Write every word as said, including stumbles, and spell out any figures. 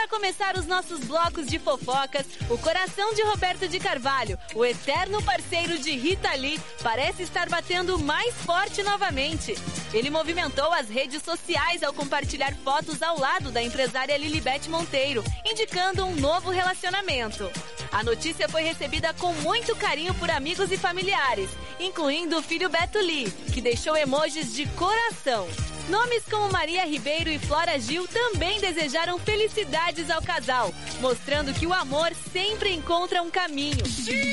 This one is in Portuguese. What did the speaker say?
começar os nossos blocos de fofocas, o coração de Roberto de Carvalho, o eterno parceiro de Rita Lee, parece estar batendo mais forte novamente. Ele movimentou as redes sociais ao compartilhar fotos ao lado da empresária Lilibet Monteiro, indicando um novo relacionamento. A notícia foi recebida com muito carinho por amigos e familiares, incluindo o filho Beto Lee, que deixou emojis de coração. Nomes como Maria Ribeiro e Flora Gil também desejaram felicidades ao casal, mostrando que o amor sempre encontra um caminho.